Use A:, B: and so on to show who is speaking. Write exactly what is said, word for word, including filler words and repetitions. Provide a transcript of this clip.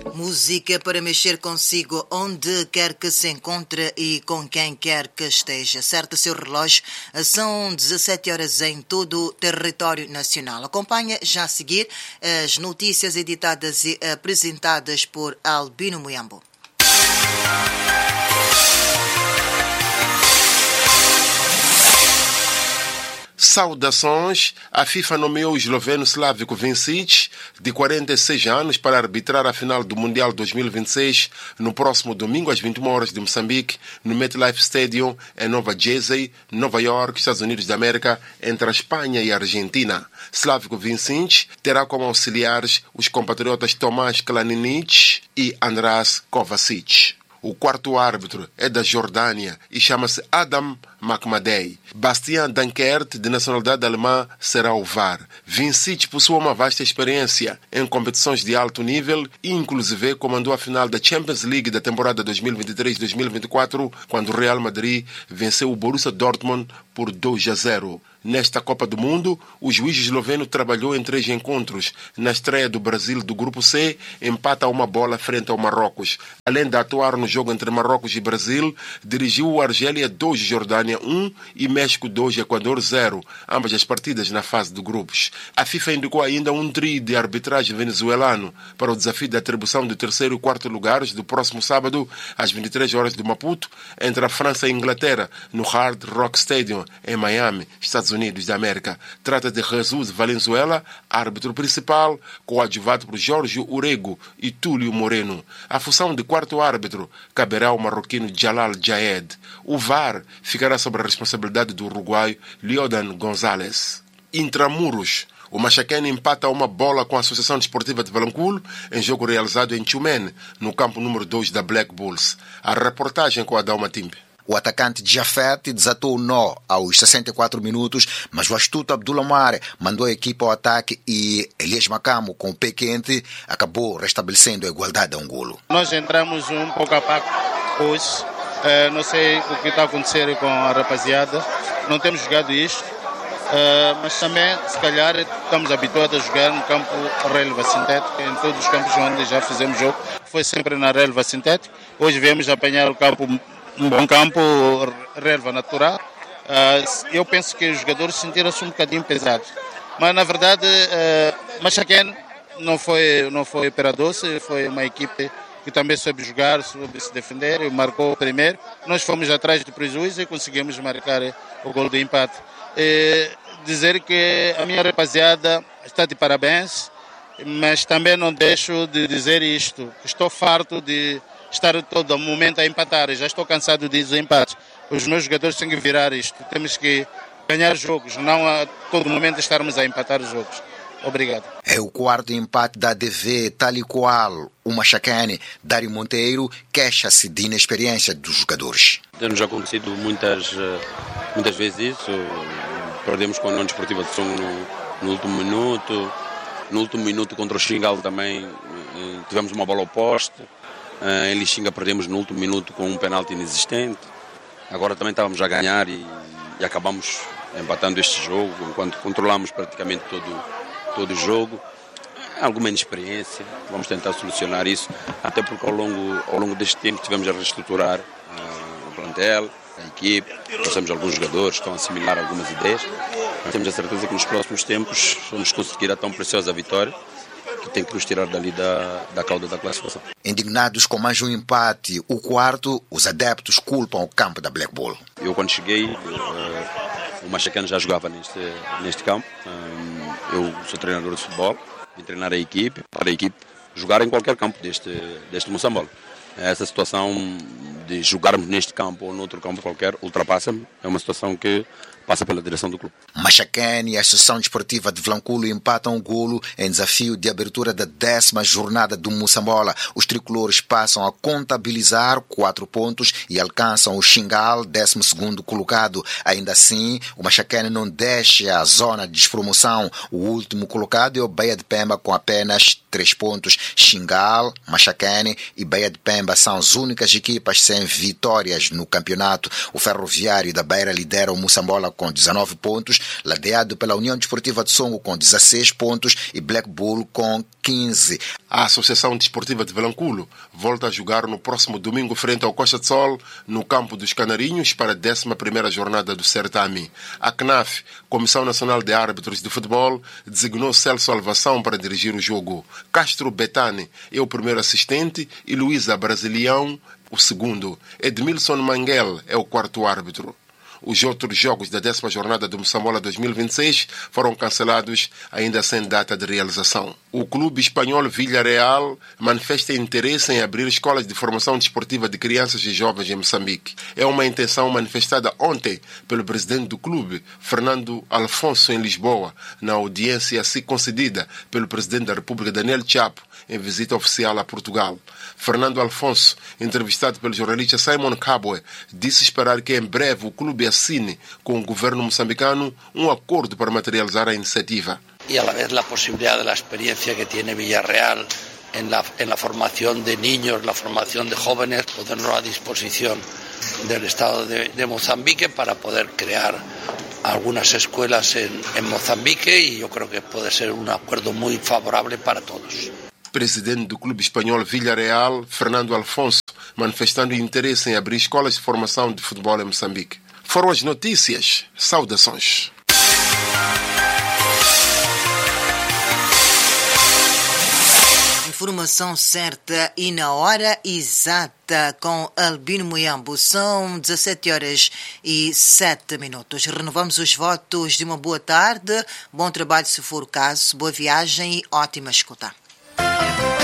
A: Música para mexer consigo onde quer que se encontre e com quem quer que esteja. Certo seu relógio, são dezassete horas em todo o território nacional. Acompanha já a seguir as notícias editadas e apresentadas por Albino Muyambo.
B: Saudações. A FIFA nomeou o esloveno Slavko Vincic, de quarenta e seis anos, para arbitrar a final do Mundial dois mil e vinte e seis no próximo domingo às vinte e uma horas de Moçambique, no MetLife Stadium, em Nova Jersey, Nova York, Estados Unidos da América, entre a Espanha e a Argentina. Slavko Vincic terá como auxiliares os compatriotas Tomás Klaninic e András Kovacic. O quarto árbitro é da Jordânia e chama-se Adam Makhmadei. Bastien Dankert, de nacionalidade alemã, será o V A R. Vincic possui uma vasta experiência em competições de alto nível e, inclusive, comandou a final da Champions League da temporada dois mil e vinte e três dois mil e vinte e quatro, quando o Real Madrid venceu o Borussia Dortmund por dois a zero. Nesta Copa do Mundo, o juiz esloveno trabalhou em três encontros. Na estreia do Brasil do Grupo C, empata uma bola frente ao Marrocos. Além de atuar no jogo entre Marrocos e Brasil, dirigiu o Argélia dois, Jordânia um e México dois, Equador zero, ambas as partidas na fase de grupos. A FIFA indicou ainda um trio de arbitragem venezuelano para o desafio de atribuição do terceiro e quarto lugares do próximo sábado, às vinte e três horas de Maputo, entre a França e a Inglaterra, no Hard Rock Stadium, em Miami, Estados Unidos da América. Trata de Jesus Valenzuela, árbitro principal, coadjuvado por Jorge Urego e Túlio Moreno. A função de quarto árbitro caberá ao marroquino Jalal Jaed. O V A R ficará sob a responsabilidade do uruguaio Liodan Gonzalez. Intramuros. O Machaquene empata uma bola com a Associação Desportiva de Valanculo em jogo realizado em Tchumene, no campo número dois da Black Bulls. A reportagem com Adalma Timbe.
C: O atacante Jafet desatou o nó aos sessenta e quatro minutos, mas o astuto Abdullah Mare mandou a equipa ao ataque e Elias Macamo, com o pé quente, acabou restabelecendo a igualdade a um golo.
D: Nós entramos um pouco a pouco hoje. Uh, não sei o que está a acontecer com a rapaziada. Não temos jogado isto, uh, mas também, se calhar, estamos habituados a jogar no campo relva sintético. Em todos os campos onde já fizemos jogo, foi sempre na relva sintética. Hoje viemos apanhar o campo, um bom campo, relva natural. Uh, eu penso que os jogadores sentiram-se um bocadinho pesados. Mas, na verdade, uh, Machaquene não foi, não foi pera-doce, foi uma equipe que também soube jogar, soube se defender, e marcou o primeiro. Nós fomos atrás do prejuízo e conseguimos marcar o gol de empate. E dizer que a minha rapaziada está de parabéns, mas também não deixo de dizer isto. Estou farto de estar todo momento a empatar. Já estou cansado de dizer empates. Os meus jogadores têm que virar isto. Temos que ganhar jogos, não a todo momento estarmos a empatar os jogos. Obrigado.
C: É o quarto empate da A D V, tal e qual o Machaquene. Dário Monteiro queixa-se de inexperiência dos jogadores.
E: Tem-nos acontecido muitas, muitas vezes isso. Perdemos com a União Desportiva de Songo no, no último minuto. No último minuto contra o Xingal também tivemos uma bola ao poste. Em Lixinga perdemos no último minuto com um penalti inexistente. Agora também estávamos a ganhar e, e acabamos empatando este jogo, enquanto controlamos praticamente todo, todo o jogo. Alguma inexperiência, vamos tentar solucionar isso, até porque ao longo, ao longo deste tempo tivemos a reestruturar uh, o plantel, a equipe, trouxemos alguns jogadores, estão a assimilar algumas ideias. Temos a certeza que nos próximos tempos vamos conseguir a tão preciosa vitória, que tem que nos tirar dali da, da cauda da classificação.
C: Indignados com mais um empate, o quarto, os adeptos culpam o campo da Black Bull.
E: Eu quando cheguei, uh, o Machaquene já jogava neste, neste campo. Um, eu sou treinador de futebol, vim treinar a equipe, para a equipe jogar em qualquer campo deste, deste Moçambola. Essa situação de jogarmos neste campo ou noutro campo qualquer ultrapassa-me. É uma situação que passa pela direção do clube.
C: Machaquene e a Associação Desportiva de Valanculo empatam o golo em desafio de abertura da décima jornada do Moçambola. Os tricolores passam a contabilizar quatro pontos e alcançam o Xingal, décimo segundo colocado. Ainda assim, o Machaquene não deixa a zona de despromoção. O último colocado é o Baía de Pemba com apenas três pontos. Xingal, Machaquene e Baía de Pemba são as únicas equipas sem vitórias no campeonato. O Ferroviário da Beira lidera o Moçambola com dezanove pontos, ladeado pela União Desportiva de Songo com dezasseis pontos e Black Bull com quinze.
B: A Associação Desportiva de Vilanculo volta a jogar no próximo domingo frente ao Costa de Sol, no campo dos Canarinhos, para a décima primeira jornada do certame. A C N A F, Comissão Nacional de Árbitros de Futebol, designou Celso Alvação para dirigir o jogo. Castro Betani é o primeiro assistente e Luísa Brasilião o segundo. Edmilson Manguel é o quarto árbitro. Os outros jogos da décima jornada do Moçambola dois mil e vinte e seis foram cancelados, ainda sem data de realização. O clube espanhol Villarreal manifesta interesse em abrir escolas de formação desportiva de crianças e jovens em Moçambique. É uma intenção manifestada ontem pelo presidente do clube, Fernando Alfonso, em Lisboa, na audiência assim concedida pelo presidente da República, Daniel Chapo, em visita oficial a Portugal. Fernando Alfonso, entrevistado pelo jornalista Simon Kabwe, disse esperar que em breve o clube assine com o governo moçambicano um acordo para materializar a iniciativa.
F: Y a la vez la posibilidad de la experiencia que tiene Villarreal en la, en la formación de niños, la formación de jóvenes, ponerlo a disposición del Estado de, de Mozambique para poder crear algunas escuelas en, en Mozambique, y yo creo que puede ser un acuerdo muy favorable para todos.
B: Presidente do clube espanhol Villarreal, Fernando Alfonso, manifestando interesse em abrir escolas de formação de futebol em Moçambique. Foram as notícias. Saudações.
A: Informação certa e na hora exata com Albino Muyambo. São dezessete horas e sete minutos. Renovamos os votos de uma boa tarde, bom trabalho se for o caso, boa viagem e ótima escuta.